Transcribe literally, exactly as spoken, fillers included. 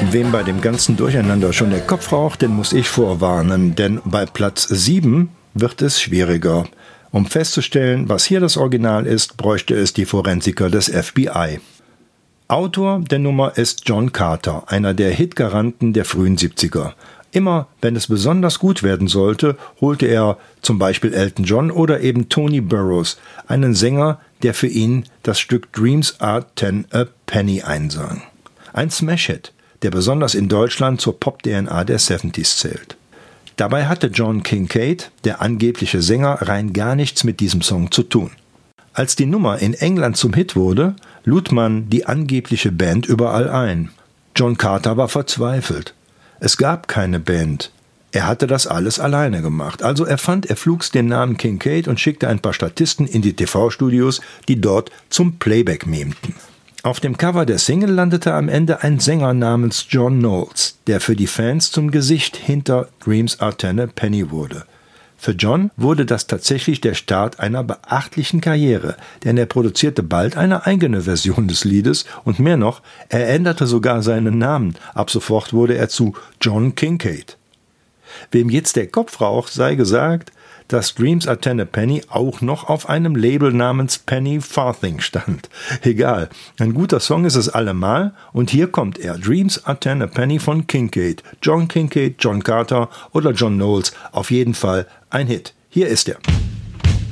Wem bei dem ganzen Durcheinander schon der Kopf raucht, den muss ich vorwarnen, denn bei Platz sieben wird es schwieriger. Um festzustellen, was hier das Original ist, bräuchte es die Forensiker des F B I. Autor der Nummer ist John Carter, einer der Hitgaranten der frühen siebziger. Immer, wenn es besonders gut werden sollte, holte er zum Beispiel Elton John oder eben Tony Burrows, einen Sänger, der für ihn das Stück Dreams Are Ten a Penny einsang. Ein Smash-Hit, der besonders in Deutschland zur Pop-D N A der siebziger zählt. Dabei hatte John Kincaid, der angebliche Sänger, rein gar nichts mit diesem Song zu tun. Als die Nummer in England zum Hit wurde, lud man die angebliche Band überall ein. John Carter war verzweifelt. Es gab keine Band. Er hatte das alles alleine gemacht. Also erfand er flugs den Namen Kincaid und schickte ein paar Statisten in die T V-Studios, die dort zum Playback mimten. Auf dem Cover der Single landete am Ende ein Sänger namens John Knowles, der für die Fans zum Gesicht hinter Dreams Are Ten a Penny wurde. Für John wurde das tatsächlich der Start einer beachtlichen Karriere, denn er produzierte bald eine eigene Version des Liedes und mehr noch, er änderte sogar seinen Namen. Ab sofort wurde er zu John Kincaid. Wem jetzt der Kopf raucht, sei gesagt, dass Dreams Are Ten a Penny auch noch auf einem Label namens Penny Farthing stand. Egal, ein guter Song ist es allemal und hier kommt er, Dreams Are Ten a Penny von Kincaid. John Kincaid, John Carter oder John Knowles, auf jeden Fall ein Hit. Hier ist er.